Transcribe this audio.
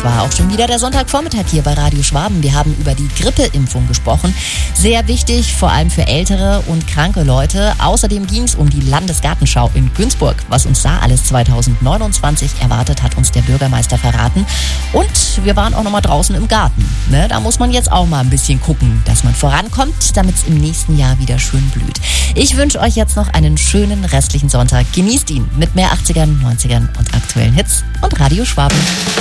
das war auch schon wieder der Sonntagvormittag hier bei Radio Schwaben. Wir haben über die Grippeimpfung gesprochen. Sehr wichtig, vor allem für ältere und kranke Leute. Außerdem ging es um die Landesgartenschau in Günzburg. Was uns da alles 2029 erwartet, hat uns der Bürgermeister verraten. Und wir waren auch nochmal draußen im Garten. Ne? Da muss man jetzt auch mal ein bisschen gucken, dass man vorankommt, damit es im nächsten Jahr wieder schön blüht. Ich wünsche euch jetzt noch einen schönen restlichen Sonntag. Genießt ihn mit mehr 80ern, 90ern und aktuellen Hits und Radio Schwaben.